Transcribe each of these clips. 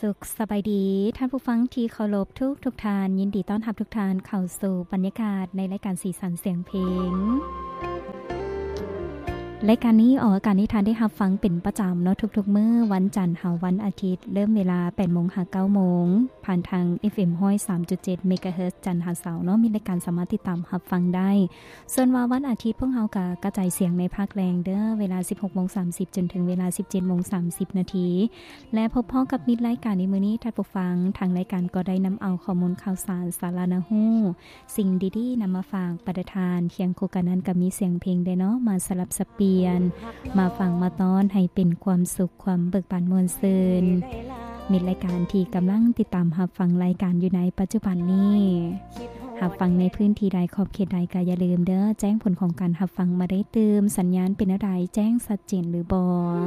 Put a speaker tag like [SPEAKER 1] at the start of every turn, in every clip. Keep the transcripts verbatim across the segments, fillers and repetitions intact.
[SPEAKER 1] สุขสบายดีท่านผู้ฟังที่เคารพทุกทุกท่านยินดีต้อนรับทุกท่านเข้าสู่บรรยากาศในรายการสีสันเสียงเพลงรายการนี้ออกอากาศให้ท่านได้รับฟังเป็นประจำเนาะทุกๆมื้อวันจันทร์ถึงวันอาทิตย์เริ่มเวลา แปดโมง ถึง เก้าโมงผ่านทาง เอฟ เอ็ม หนึ่งร้อยสามจุดเจ็ด เมกะเฮิรตซ์จันทร์ถึงเสาร์เนาะมีรายการสามารถติดตามรับฟังได้ส่วนวันอาทิตย์พวกเฮาก็กระจายเสียงในภาคแรงเด้อเวลา สิบหกโมงสามสิบ จนถึงเวลา สิบเจ็ดโมงสามสิบ นาทีและพบพ้องกับมิตรรายการในมื้อนี้ท่านผู้ฟังทางรายการก็ได้นำเอาข้อมูลข่าวสารสาระน่าฮู้สิ่งดีๆนำมาฝากประทานเคียงคู่กันนั้นก็มีเสียงเพลงได้เนาะมาสลับสับเปลี่ยนมาฟังมาต้อนให้เป็นความสุขความเบิกบานมวลซื่นมีรายการที่กำลังติดตามรับฟังรายการอยู่ในปัจจุบันนี้รับฟังในพื้นที่ใดขอบเขตใดก็อย่าลืมเด้อแจ้งผลของการรับฟังมาได้เติมสัญญาณเป็นอะไรแจ้งชัดเจนหรือบ่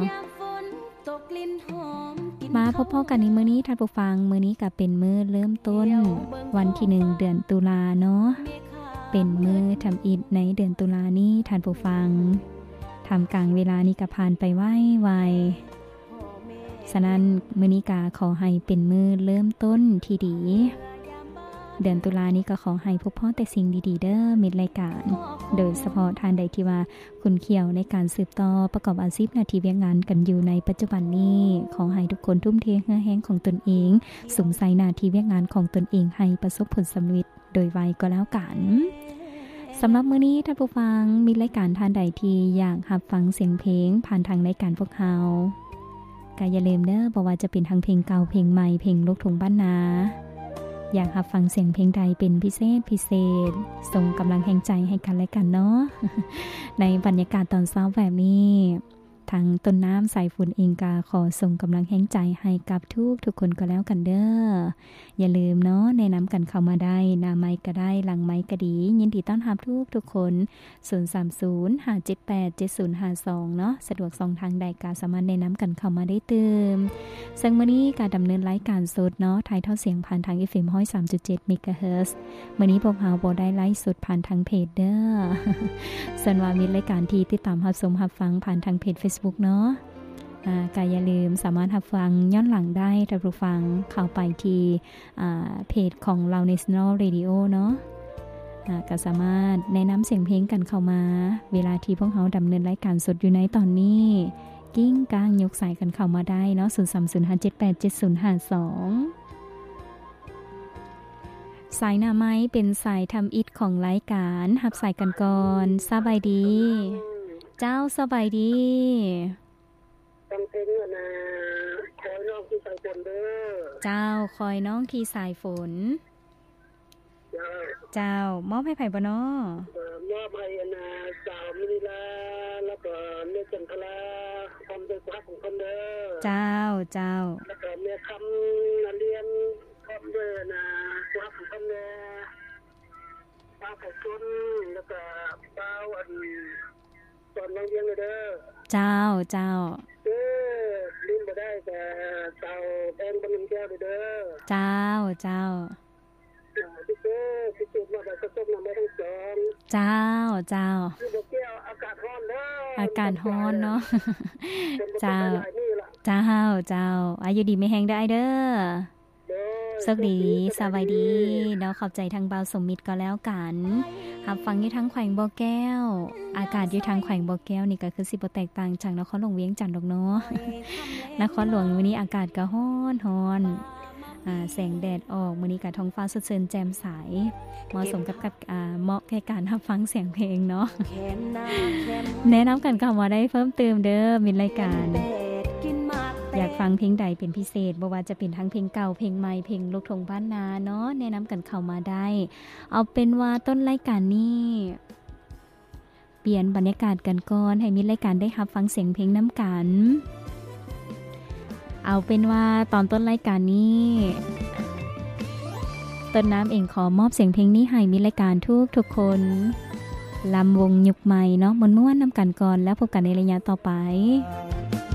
[SPEAKER 1] มาพบๆกันในมื้อนี้ท่านผู้ฟังมื้อนี้ก็เป็นมื้อเริ่มต้นวันที่หนึ่งเดือนตุลาเนาะเป็นมื้อทำอิฐในเดือนตุลานี้ท่านผู้ฟังทำกลางเวลานี้ก็ผ่านไปไวไวฉะนั้นมื้อนี้ก็ขอให้เป็นมื้อเริ่มต้นที่ดีเดือนตุลานี้ก็ขอให้พบพ่อแต่สิ่งดีๆเด้อมิตรรายการโดยเฉพาะทานใดที่ว่าคุณเขียวในการสืบต่อประกอบอาชีพหน้าที่เวียงงานกันอยู่ในปัจจุบันนี้ขอให้ทุกคนทุ่มเทเหื่อแห้งของตนเองสมใส่หน้าที่เวียงงานของตนเองให้ประสบผลสำเร็จโดยไวก็แล้วกันสำหรับมื้อนี้ท่านผู้ฟังมีรายการทานใดที่อยากรับฟังเสียงเพลงผ่านทางรายการพวกเฮาก็อย่าลืมเด้อบ่ว่าจะเป็นทางเพลงเก่าเพลงใหม่เพลงลูกทุ่งบ้านนาอยากรับฟังเสียงเพลงใดเป็นพิเศษพิเศษส่งกำลังแห่งใจให้กันและกันเนาะ ในบรรยากาศตอนเช้าแบบนี้ทางต้นน้ำสายฝนเองก็ขอส่งกำลังแห่งใจให้กับทุกทุกคนก็แล้วกันเด้ออย่าลืมเนาะแนะนำกันเข้ามาได้หน้าไมค์ก็ได้หลังไมค์ก็ดียินดีต้อนรับทุกทุกคนศูนย์ สาม ศูนย์ ห้า เจ็ด แปด เจ็ด ศูนย์ ห้า สองเนาะสะดวกสองทางใดก็สามารถแนะนำกันเข้ามาได้เติมซึ่งมื้อนี้การดำเนินรายการสดเนาะถ่ายทอดเสียงผ่านทาง เอฟ เอ็ม หนึ่งร้อยสามจุดเจ็ด เมกะเฮิรตซ์มื้อนี้พวกเราบ่ได้ไลฟ์สดผ่านทางเพจเด้อ ส่วนว่ามีรายการที่ติดตามรับชมรับฟังผ่านทางเพจ Facebook เนาะอ่าก็อย่าลืมสามารถรับฟังย้อนหลังได้ท่านผู้ฟังเข้าไปที่อ่าเพจของเรา National Radio เนาะอ่าก็สามารถแนะนำเสียงเพลงกันเข้ามาเวลาที่พวกเราดำเนินรายการสดอยู่ในตอนนี้กิ้งก้างยกสายกันเข้ามาได้เนาะศูนย์ สาม ศูนย์ ห้า เจ็ด แปด เจ็ด ศูนย์ ห้า สองสายหน้าไม้เป็นสายทำอิฐของรายการรับสายกันก่อนสบายดีเจ้าสบายดี
[SPEAKER 2] ตั้งเพลงนะคอยน้องที่สายฝนเด้อ
[SPEAKER 1] เจ้าคอยน้องที่สายฝน
[SPEAKER 2] เจ้า
[SPEAKER 1] เจ้ามอบให้ไผบ่น้อ
[SPEAKER 2] มอบให้นาสาวมินิลาแล้วก็เมียจันทราทำโดยพระของคนเด้อ
[SPEAKER 1] เจ้าเจ้า
[SPEAKER 2] แล้วก็เมียคำนันเรียนพร้อมด้วยนะพระของคนเด้อป้าไข่ชนแล้วก็ป้าอันตอนน้องเลี้ยงเด้อ
[SPEAKER 1] เจ้าเจ้า
[SPEAKER 2] เออลืมบ่ได้แต่เต่าแดงบนน้ำแก้วเด้อ
[SPEAKER 1] เจ้าเจ้า
[SPEAKER 2] พี่เจ้พี่จุดมาแบบส้มน้ำไม่ทั้งสอง
[SPEAKER 1] เจ้าเจ้า
[SPEAKER 2] พี่แก้วอากาศร้อนเด้อ
[SPEAKER 1] อากาศร้อนเนาะเจ้าเจ้าเจ้าอายุดีไม่แห้งได้เด้อสวัสดีสบายดีเนาะขอบใจทางเบาสมมิตรก็แล้วกันรับฟังอยู่ทางแขวงบ่อแก้วอากาศอยู่ทางแขวงบ่อแก้วนี่ก็คือสิบ่แตกต่างจากนครหลวงเวียงจันทน์ดอกเนาะนครหลวงวันนี้อากาศก็ร้อนร้อนอ่าแสงแดดออกมื้อนี้ก็ท้องฟ้าสดชื่นแจ่มใสเหมาะสมกับกับอ่าเหมาะแก่การรับฟังเสียงเพลงเนาะแนะนำกันเข้ามาได้เพิ่มเติมเด้อมีรายการอยากฟังเพลงใดเป็นพิเศษบ่ว่าจะเป็นทั้งเพลงเก่าเพลงใหม่เพลงลูกทุ่งบ้านนาเนาะแนะนำกันเข้ามาได้เอาเป็นว่าต้นรายการนี้เปลี่ยนบรรยากาศกันก่อนให้มีรายการได้รับฟังเสียงเพลงน้ำกันเอาเป็นว่าตอนต้นรายการนี้ต้นน้ำเองขอมอบเสียงเพลงนี้ให้มีรายการทุกทุกคนลำวงยุคใหม่เนาะม่วนๆนำกันก่อนแล้วพบกันในระยะต่อไป